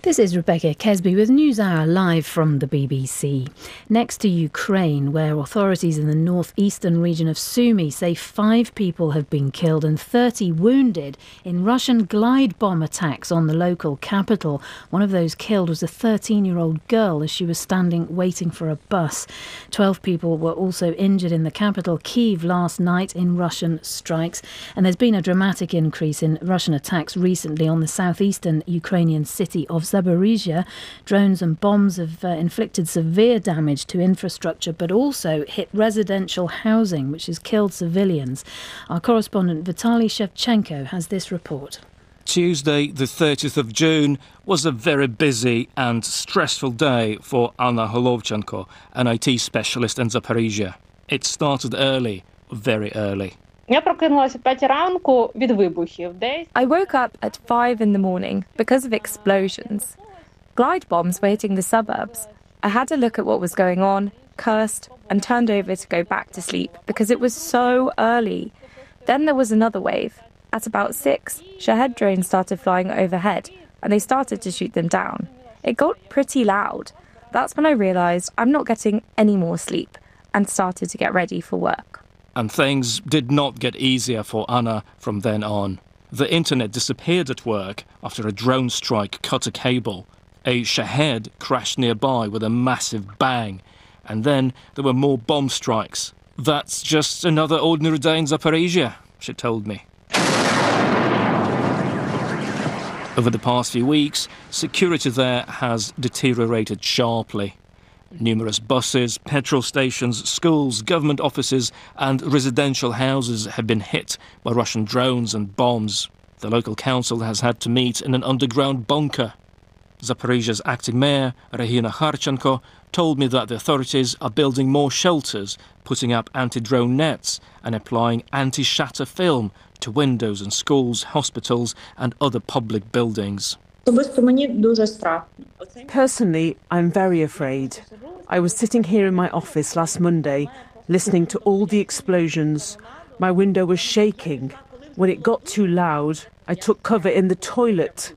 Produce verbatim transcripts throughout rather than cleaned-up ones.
This is Rebecca Kesby with NewsHour live from the B B C. Next to Ukraine, where authorities in the northeastern region of Sumy say five people have been killed and thirty wounded in Russian glide bomb attacks on the local capital. One of those killed was a thirteen-year-old girl as she was standing waiting for a bus. Twelve people were also injured in the capital, Kyiv, last night in Russian strikes. And there's been a dramatic increase in Russian attacks recently on the southeastern Ukrainian city of Zaporizhia. Drones and bombs have uh, inflicted severe damage to infrastructure, but also hit residential housing, which has killed civilians. Our correspondent Vitaly Shevchenko has this report. Tuesday, the thirtieth of June, was a very busy and stressful day for Anna Holovchenko, an I T specialist in Zaporizhia. It started early, very early. I woke up at five in the morning because of explosions. Glide bombs were hitting the suburbs. I had to look at what was going on, cursed, and turned over to go back to sleep because it was so early. Then there was another wave. At about six, Shahed drones started flying overhead, and they started to shoot them down. It got pretty loud. That's when I realised I'm not getting any more sleep and started to get ready for work. And things did not get easier for Anna from then on. The internet disappeared at work after a drone strike cut a cable. A Shahed crashed nearby with a massive bang. And then there were more bomb strikes. That's just another ordinary day in Zaporizhia, she told me. Over the past few weeks, security there has deteriorated sharply. Numerous buses, petrol stations, schools, government offices and residential houses have been hit by Russian drones and bombs. The local council has had to meet in an underground bunker. Zaporizhia's acting mayor, Regina Kharchenko, told me that the authorities are building more shelters, putting up anti-drone nets and applying anti-shatter film to windows in schools, hospitals and other public buildings. Personally, I'm very afraid. I was sitting here in my office last Monday, listening to all the explosions. My window was shaking. When it got too loud, I took cover in the toilet.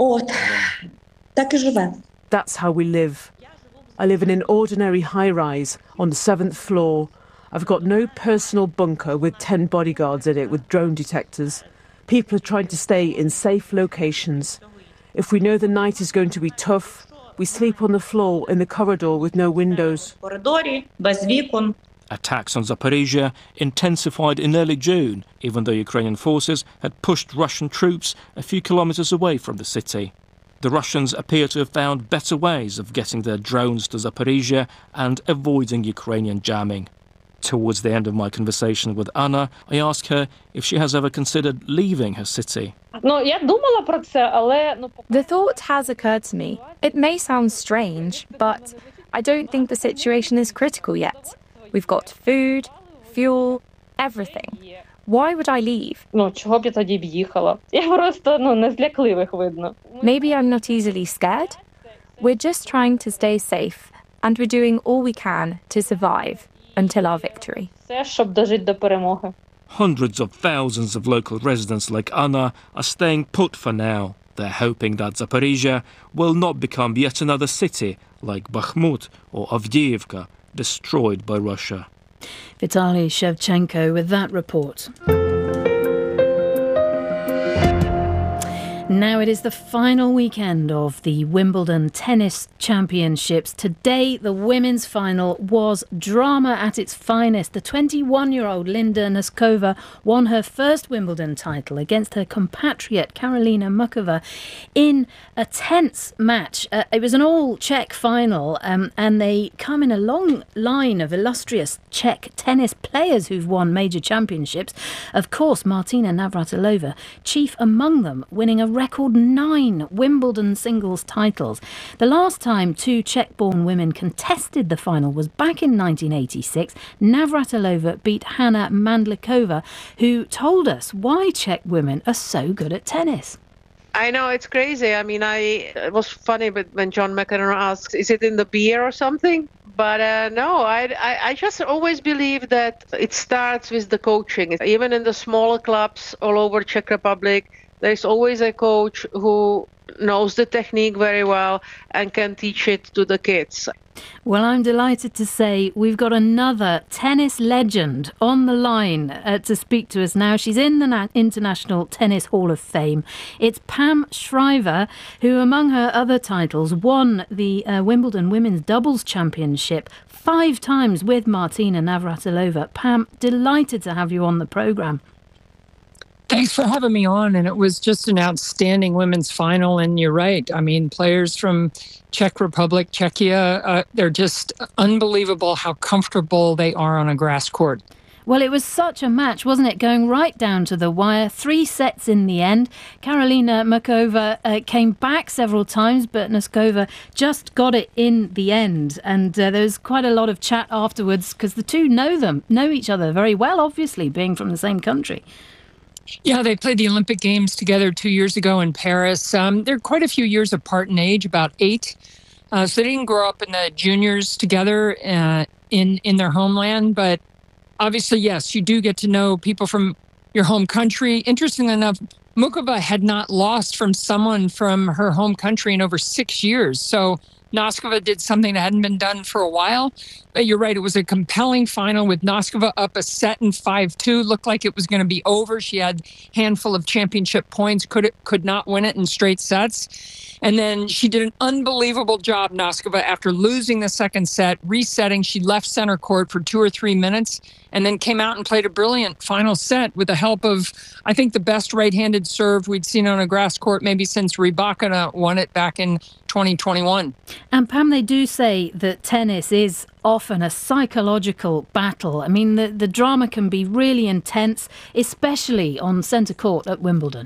That's how we live. I live in an ordinary high-rise on the seventh floor. I've got no personal bunker with ten bodyguards in it with drone detectors. People are trying to stay in safe locations. If we know the night is going to be tough, we sleep on the floor in the corridor with no windows. Attacks on Zaporizhia intensified in early June, even though Ukrainian forces had pushed Russian troops a few kilometres away from the city. The Russians appear to have found better ways of getting their drones to Zaporizhia and avoiding Ukrainian jamming. Towards the end of my conversation with Anna, I asked her if she has ever considered leaving her city. The thought has occurred to me. It may sound strange, but I don't think the situation is critical yet. We've got food, fuel, everything. Why would I leave? Maybe I'm not easily scared. We're just trying to stay safe, and we're doing all we can to survive until our victory. Hundreds of thousands of local residents like Anna are staying put for now. They're hoping that Zaporizhia will not become yet another city like Bakhmut or Avdiivka, destroyed by Russia. Vitaly Shevchenko with that report. Now it is the final weekend of the Wimbledon Tennis Championships. Today, the women's final was drama at its finest. The twenty-one-year-old Linda Noskova won her first Wimbledon title against her compatriot Karolina Muchova in a tense match. Uh, it was an all-Czech final, um, and they come in a long line of illustrious Czech tennis players who've won major championships. Of course, Martina Navratilova, chief among them, winning a record nine Wimbledon singles titles. The last time two Czech-born women contested the final was back in nineteen eighty-six. Navratilova beat Hanna Mandlikova, who told us why Czech women are so good at tennis. I know, it's crazy. I mean, I it was funny, but when John McEnroe asks, is it in the beer or something? But uh, no, I, I, I just always believe that it starts with the coaching. Even in the smaller clubs all over Czech Republic, there's always a coach who knows the technique very well and can teach it to the kids. Well, I'm delighted to say we've got another tennis legend on the line uh, to speak to us now. She's in the Na- International Tennis Hall of Fame. It's Pam Shriver, who, among her other titles, won the uh, Wimbledon Women's Doubles Championship five times with Martina Navratilova. Pam, delighted to have you on the programme. Thanks for having me on. And it was just an outstanding women's final. And you're right. I mean, players from Czech Republic, Czechia, uh, they're just unbelievable how comfortable they are on a grass court. Well, it was such a match, wasn't it? Going right down to the wire. Three sets in the end. Karolina Muchova uh, came back several times, but Noskova just got it in the end. And uh, there was quite a lot of chat afterwards because the two know them, know each other very well, obviously, being from the same country. Yeah, they played the Olympic Games together two years ago in Paris. Um, they're quite a few years apart in age, about eight. Uh, so they didn't grow up in the juniors together uh, in, in their homeland. But obviously, yes, you do get to know people from your home country. Interestingly enough, Muchova had not lost from someone from her home country in over six years. So Noskova did something that hadn't been done for a while. But you're right, it was a compelling final with Noskova up a set in five two. Looked like it was going to be over. She had a handful of championship points, could could not win it in straight sets. And then she did an unbelievable job, Noskova, after losing the second set, resetting. She left center court for two or three minutes and then came out and played a brilliant final set with the help of, I think, the best right-handed serve we'd seen on a grass court maybe since Rybakina won it back in twenty twenty-one. And Pam, they do say that tennis is often a psychological battle. I mean, the, the drama can be really intense, especially on centre court at Wimbledon.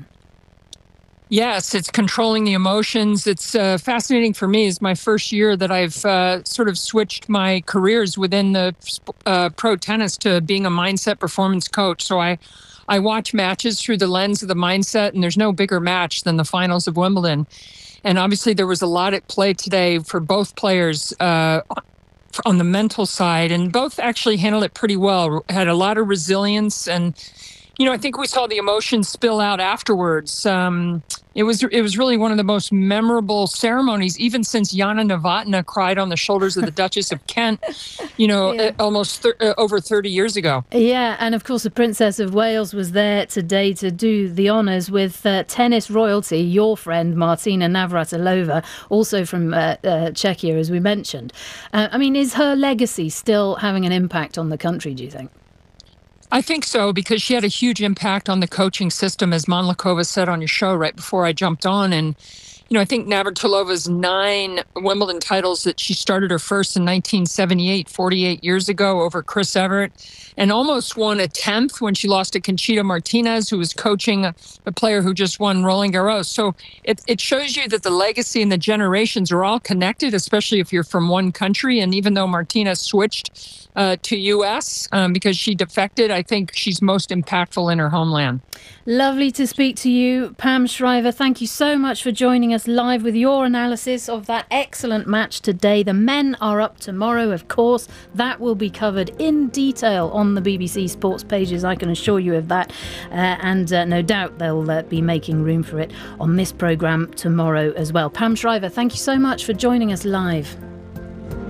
Yes, it's controlling the emotions. It's uh, fascinating for me. It's my first year that I've uh, sort of switched my careers within the uh, pro tennis to being a mindset performance coach. So I, I watch matches through the lens of the mindset, and there's no bigger match than the finals of Wimbledon. And obviously there was a lot at play today for both players uh, on the mental side, and both actually handled it pretty well, had a lot of resilience. And you know, I think we saw the emotions spill out afterwards. Um, it was it was really one of the most memorable ceremonies, even since Jana Novotná cried on the shoulders of the Duchess of Kent, you know, yeah. almost thir- uh, over thirty years ago. Yeah, and of course the Princess of Wales was there today to do the honours with uh, tennis royalty, your friend Martina Navratilova, also from uh, uh, Czechia, as we mentioned. Uh, I mean, is her legacy still having an impact on the country, do you think? I think so, because she had a huge impact on the coaching system, as Monlikova said on your show right before I jumped on. And, you know, I think Navratilova's nine Wimbledon titles that she started her first in nineteen seventy-eight, forty-eight years ago over Chris Evert, and almost won a tenth when she lost to Conchita Martinez, who was coaching a, a player who just won Roland Garros. So it, it shows you that the legacy and the generations are all connected, especially if you're from one country. And even though Martinez switched Uh, to U S um, because she defected, I think she's most impactful in her homeland. Lovely to speak to you, Pam Shriver. Thank you so much for joining us live with your analysis of that excellent match today. The men are up tomorrow, of course. That will be covered in detail on the B B C Sports pages, I can assure you of that. Uh, and uh, no doubt they'll uh, be making room for it on this programme tomorrow as well. Pam Shriver, thank you so much for joining us live.